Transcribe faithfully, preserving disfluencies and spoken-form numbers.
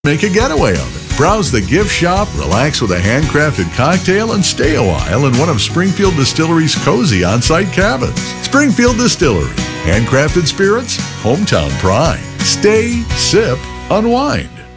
Make a getaway of it. Browse the gift shop, relax with a handcrafted cocktail, and stay a while in one of Springfield Distillery's cozy on-site cabins. Springfield Distillery. Handcrafted spirits, hometown pride. Stay, sip, unwind.